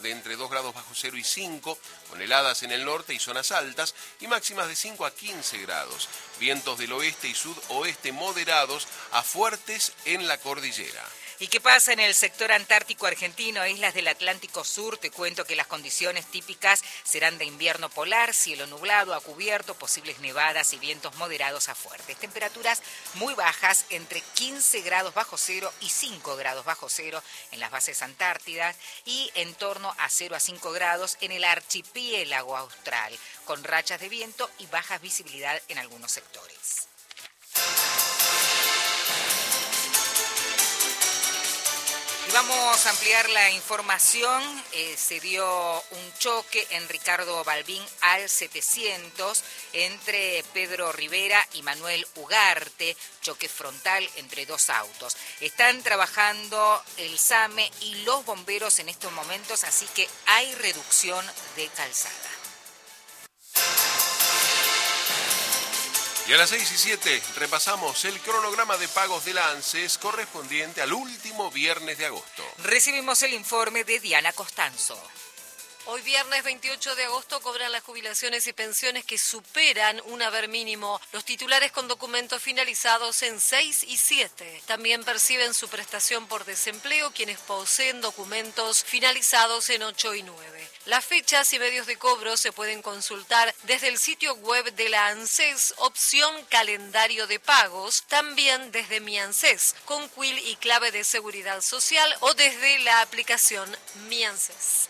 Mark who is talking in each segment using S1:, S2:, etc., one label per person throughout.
S1: de entre 2 grados bajo cero y 5, con heladas en el norte y zonas altas, y máximas de 5 a 15 grados. Vientos del oeste y sudoeste moderados a fuertes en la cordillera.
S2: ¿Y qué pasa en el sector antártico argentino, islas del Atlántico Sur? Te cuento que las condiciones típicas serán de invierno polar, cielo nublado a cubierto, posibles nevadas y vientos moderados a fuertes. Temperaturas muy bajas, entre 15 grados bajo cero y 5 grados bajo cero en las bases antártidas y en torno a 0 a 5 grados en el archipiélago austral, con rachas de viento y baja visibilidad en algunos sectores. Y vamos a ampliar la información. Se dio un choque en Ricardo Balbín al 700 entre Pedro Rivera y Manuel Ugarte, choque frontal entre dos autos. Están trabajando el SAME y los bomberos en estos momentos, así que hay reducción de calzada.
S1: Y a las 6:07 repasamos el cronograma de pagos de la ANSES correspondiente al último viernes de agosto.
S2: Recibimos el informe de Diana Costanzo.
S3: Hoy viernes 28 de agosto cobran las jubilaciones y pensiones que superan un haber mínimo. Los titulares con documentos finalizados en 6 y 7. También perciben su prestación por desempleo quienes poseen documentos finalizados en 8 y 9. Las fechas y medios de cobro se pueden consultar desde el sitio web de la ANSES, opción calendario de pagos, también desde Mi ANSES, con quill y clave de seguridad social o desde la aplicación Mi ANSES.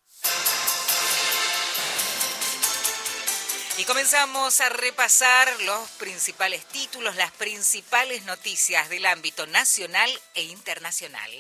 S2: Y comenzamos a repasar los principales títulos, las principales noticias del ámbito nacional e internacional.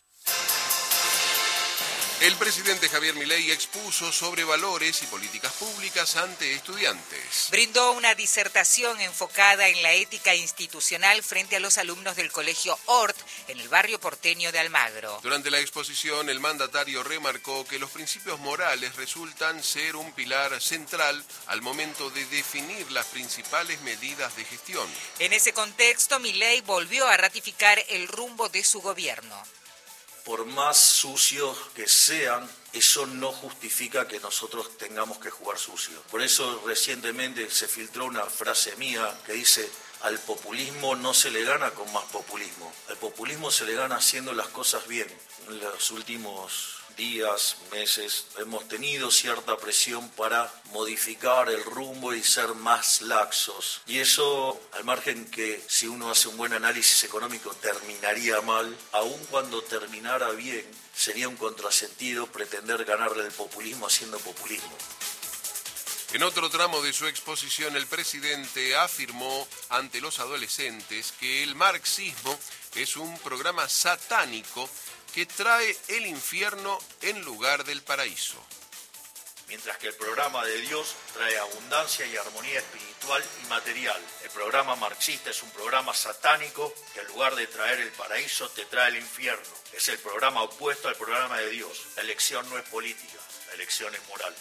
S1: El presidente Javier Milei expuso sobre valores y políticas públicas ante estudiantes.
S2: Brindó una disertación enfocada en la ética institucional frente a los alumnos del colegio Hort en el barrio porteño de Almagro.
S1: Durante la exposición, el mandatario remarcó que los principios morales resultan ser un pilar central al momento de definir las principales medidas de gestión.
S2: En ese contexto, Milei volvió a ratificar el rumbo de su gobierno.
S4: Por más sucios que sean, eso no justifica que nosotros tengamos que jugar sucio. Por eso recientemente se filtró una frase mía que dice: al populismo no se le gana con más populismo. Al populismo se le gana haciendo las cosas bien. En los últimos días, meses, hemos tenido cierta presión para modificar el rumbo y ser más laxos. Y eso, al margen que si uno hace un buen análisis económico terminaría mal, aun cuando terminara bien, sería un contrasentido pretender ganarle el populismo haciendo populismo.
S1: En otro tramo de su exposición, el presidente afirmó ante los adolescentes que el marxismo es un programa satánico que trae el infierno en lugar del paraíso.
S4: Mientras que el programa de Dios trae abundancia y armonía espiritual y material. El programa marxista es un programa satánico que en lugar de traer el paraíso te trae el infierno. Es el programa opuesto al programa de Dios. La elección no es política, la elección es moral.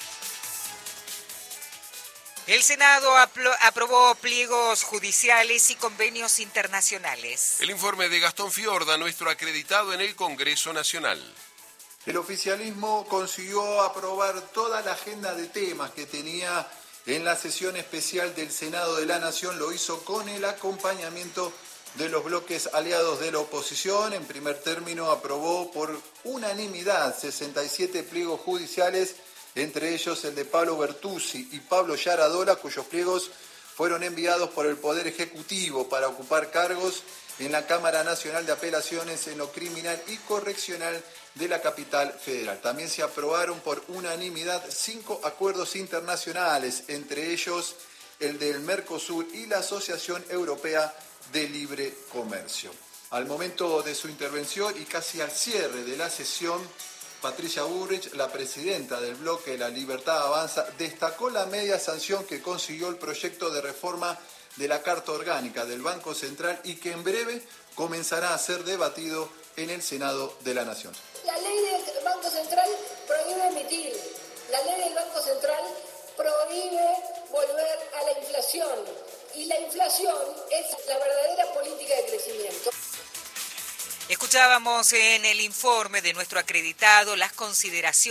S2: El Senado aprobó pliegos judiciales y convenios internacionales.
S1: El informe de Gastón Fiorda, nuestro acreditado en el Congreso Nacional.
S5: El oficialismo consiguió aprobar toda la agenda de temas que tenía en la sesión especial del Senado de la Nación. Lo hizo con el acompañamiento de los bloques aliados de la oposición. En primer término aprobó por unanimidad 67 pliegos judiciales, entre ellos el de Pablo Bertuzzi y Pablo Yaradola, cuyos pliegos fueron enviados por el Poder Ejecutivo para ocupar cargos en la Cámara Nacional de Apelaciones en lo criminal y correccional de la capital federal. También se aprobaron por unanimidad 5 acuerdos internacionales, entre ellos el del Mercosur y la Asociación Europea de Libre Comercio. Al momento de su intervención y casi al cierre de la sesión, Patricia Bullrich, la presidenta del bloque La Libertad Avanza, destacó la media sanción que consiguió el proyecto de reforma de la Carta Orgánica del Banco Central y que en breve comenzará a ser debatido en el Senado de la Nación.
S6: La ley del Banco Central prohíbe emitir. La ley del Banco Central prohíbe volver a la inflación. Y la inflación es la verdadera política de crecimiento.
S2: Escuchábamos en el informe de nuestro acreditado las consideraciones